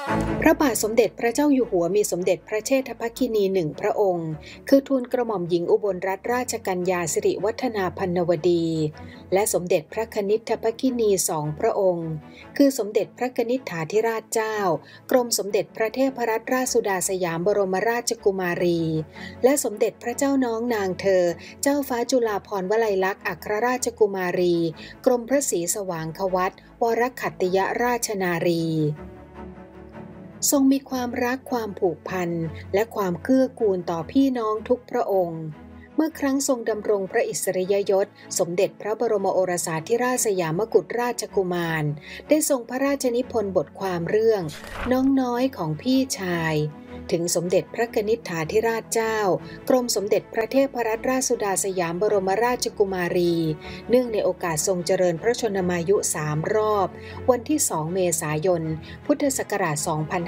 พระบาทสมเด็จพระเจ้าอยู่หัวมีสมเด็จพระเชษฐภคินีหนึ่งพระองค์คือทูลกระหม่อมหญิงอุบลรัตนราชกัญญาสิริวัฒนาพันนวดีและสมเด็จพระคณิษฐภคินีสองพระองค์คือสมเด็จพระกนิษฐาธิราชเจ้ากรมสมเด็จพระเทพรัตนราชสุดาสยามบรมราชกุมารีและสมเด็จพระเจ้าน้องนางเธอเจ้าฟ้าจุฬาภรณ์วลัยลักษณ์อัครราชกุมารีกรมพระศรีสว่างควัตรวรขัตติยราชนารีทรงมีความรักความผูกพันและความเกื้อกูลต่อพี่น้องทุกพระองค์เมื่อครั้งทรงดำรงพระอิสริยยศสมเด็จพระบรมโอรสาธิราชสยามกุฎราชกุมารได้ทรงพระราชนิพนธ์บทความเรื่องน้องน้อยของพี่ชายถึงสมเด็จพระกนิษฐาธิราชเจ้ากรมสมเด็จพระเทพรัตนราชสุดาสยามบรมราชกุมารีเนื่องในโอกาสทรงเจริญพระชนมายุ3 รอบวันที่2 เมษายนพุทธศักราช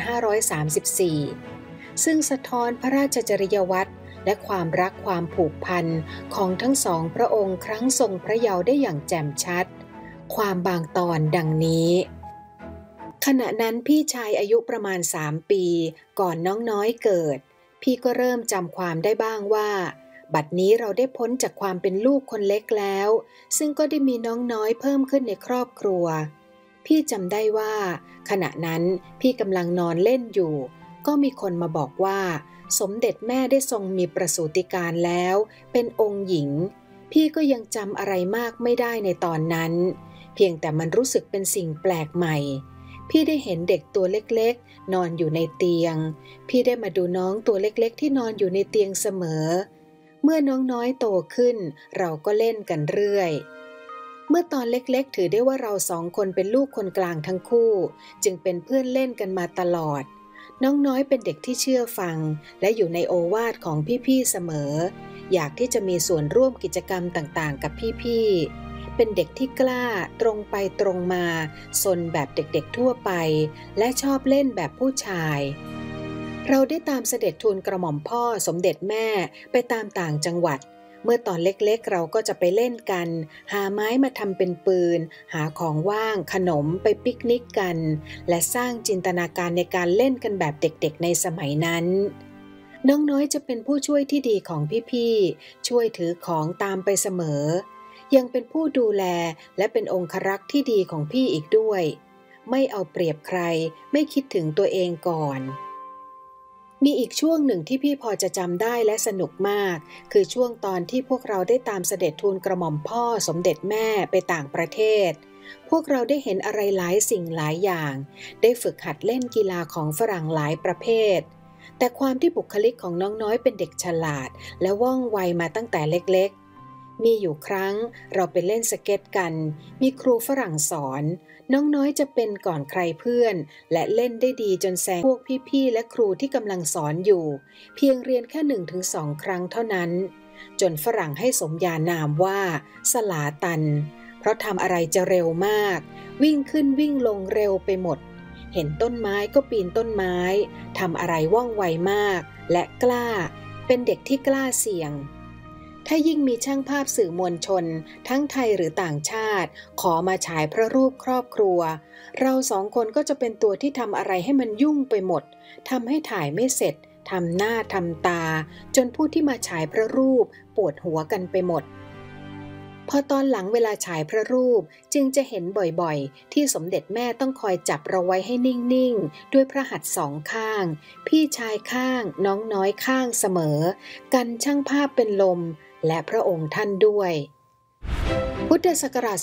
2534 ซึ่งสะท้อนพระราชจริยวัตรและความรักความผูกพันของทั้งสองพระองค์ครั้งทรงพระเยาว์ได้อย่างแจ่มชัดความบางตอนดังนี้ขณะนั้นพี่ชายอายุประมาณ3 ปีก่อนน้องน้อยเกิดพี่ก็เริ่มจำความได้บ้างว่าบัดนี้เราได้พ้นจากความเป็นลูกคนเล็กแล้วซึ่งก็ได้มีน้องน้อยเพิ่มขึ้นในครอบครัวพี่จำได้ว่าขณะนั้นพี่กำลังนอนเล่นอยู่ก็มีคนมาบอกว่าสมเด็จแม่ได้ทรงมีประสูติการแล้วเป็นองค์หญิงพี่ก็ยังจำอะไรมากไม่ได้ในตอนนั้นเพียงแต่มันรู้สึกเป็นสิ่งแปลกใหม่พี่ได้เห็นเด็กตัวเล็กๆนอนอยู่ในเตียงพี่ได้มาดูน้องตัวเล็กๆที่นอนอยู่ในเตียงเสมอเมื่อน้องน้อยโตขึ้นเราก็เล่นกันเรื่อยเมื่อตอนเล็กๆถือได้ว่าเรา2 คนเป็นลูกคนกลางทั้งคู่จึงเป็นเพื่อนเล่นกันมาตลอดน้องน้อยเป็นเด็กที่เชื่อฟังและอยู่ในโอวาทของพี่ๆเสมออยากที่จะมีส่วนร่วมกิจกรรมต่างๆกับพี่ๆเป็นเด็กที่กล้าตรงไปตรงมาซนแบบเด็กๆทั่วไปและชอบเล่นแบบผู้ชายเราได้ตามเสด็จทูลกระหม่อมพ่อสมเด็จแม่ไปตามต่างจังหวัดเมื่อตอนเล็กๆเราก็จะไปเล่นกันหาไม้มาทำเป็นปืนหาของว่างขนมไปปิกนิกกันและสร้างจินตนาการในการเล่นกันแบบเด็กๆในสมัยนั้นน้องน้อยจะเป็นผู้ช่วยที่ดีของพี่ๆช่วยถือของตามไปเสมอยังเป็นผู้ดูแลและเป็นองครักษ์ที่ดีของพี่อีกด้วยไม่เอาเปรียบใครไม่คิดถึงตัวเองก่อนมีอีกช่วงหนึ่งที่พี่พอจะจำได้และสนุกมากคือช่วงตอนที่พวกเราได้ตามเสด็จทูลกระหม่อมพ่อสมเด็จแม่ไปต่างประเทศพวกเราได้เห็นอะไรหลายสิ่งหลายอย่างได้ฝึกหัดเล่นกีฬาของฝรั่งหลายประเภทแต่ความที่บุคลิกของน้องน้อยเป็นเด็กฉลาดและว่องไวมาตั้งแต่เล็กๆมีอยู่ครั้งเราไปเล่นสเก็ตกันมีครูฝรั่งสอนน้องน้อยจะเป็นก่อนใครเพื่อนและเล่นได้ดีจนแซงพวกพี่ๆและครูที่กำลังสอนอยู่เพียงเรียนแค่1-2 ครั้งเท่านั้นจนฝรั่งให้สมญานามว่าสลาตันเพราะทำอะไรจะเร็วมากวิ่งขึ้นวิ่งลงเร็วไปหมดเห็นต้นไม้ก็ปีนต้นไม้ทำอะไรว่องไวมากและกล้าเป็นเด็กที่กล้าเสี่ยงถ้ายิ่งมีช่างภาพสื่อมวลชนทั้งไทยหรือต่างชาติขอมาฉายพระรูปครอบครัวเรา2 คนก็จะเป็นตัวที่ทำอะไรให้มันยุ่งไปหมดทำให้ถ่ายไม่เสร็จทำหน้าทำตาจนผู้ที่มาฉายพระรูปปวดหัวกันไปหมดพอตอนหลังเวลาฉายพระรูปจึงจะเห็นบ่อยๆที่สมเด็จแม่ต้องคอยจับเราไว้ให้นิ่งๆด้วยพระหัตถ์2 ข้างพี่ชายข้างน้องน้อยข้างเสมอกันช่างภาพเป็นลมและพระองค์ท่านด้วยพุทธศักราช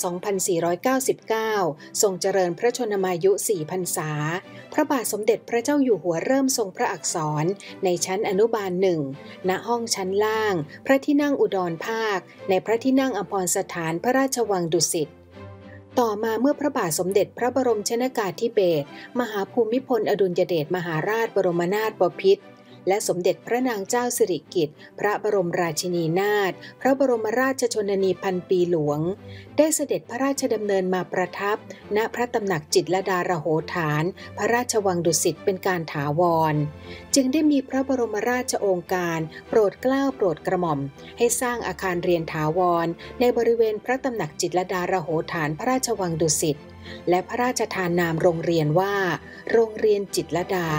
2499 ทรงเจริญพระชนมายุ 4 พรรษาพระบาทสมเด็จพระเจ้าอยู่หัวเริ่มทรงพระอักษรในชั้นอนุบาล 1 ณ ห้องชั้นล่างพระที่นั่งอุดรภาคในพระที่นั่งอัมพรสถานพระราชวังดุสิตต่อมาเมื่อพระบาทสมเด็จพระบรมชนกาธิเบศรมหาภูมิพลอดุลยเดชมหาราชบรมนาถบพิตรและสมเด็จพระนางเจ้าสิริกิติ์พระบรมราชินีนาถพระบรมราชชนนีพันปีหลวงได้เสด็จพระราชดำเนินมาประทับณพระตำหนักจิตรลดาระโหฐานพระราชวังดุสิตเป็นการถาวรจึงได้มีพระบรมราชโองการโปรดเกล้าโปรดกระหม่อมให้สร้างอาคารเรียนถาวรในบริเวณพระตำหนักจิตรลดาระโหฐานพระราชวังดุสิตและพระราชทานนามโรงเรียนว่าโรงเรียนจิตรลดา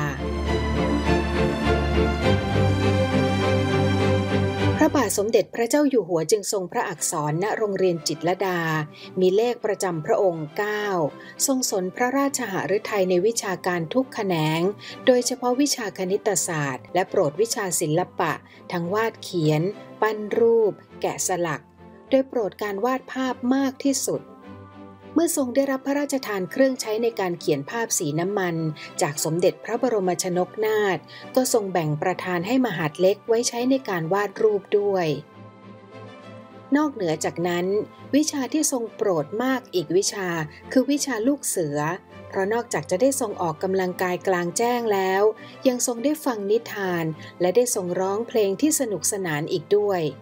พระบาทสมเด็จพระเจ้าอยู่หัวจึงทรงพระอักษรณโรงเรียนจิตรลดามีเลขประจำพระองค์ 9 ทรงสนพระราชหฤทัยในวิชาการทุกแขนงโดยเฉพาะวิชาคณิตศาสตร์และโปรดวิชาศิลปะทั้งวาดเขียนปั้นรูปแกะสลักโดยโปรดการวาดภาพมากที่สุดเมื่อทรงได้รับพระราชทานเครื่องใช้ในการเขียนภาพสีน้ำมันจากสมเด็จพระบรมชนกนาถก็ทรงแบ่งประทานให้มหาดเล็กไว้ใช้ในการวาดรูปด้วยนอกเหนือจากนั้นวิชาที่ทรงโปรดมากอีกวิชาคือวิชาลูกเสือเพราะนอกจากจะได้ทรงออกกำลังกายกลางแจ้งแล้วยังทรงได้ฟังนิทานและได้ทรงร้องเพลงที่สนุกสนานอีกด้วย